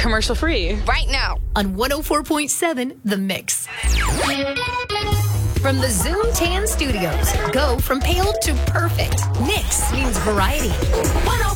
commercial free. Right now. On 104.7 The Mix. From the Zoom Tan Studios, go from pale to perfect. Nix means variety.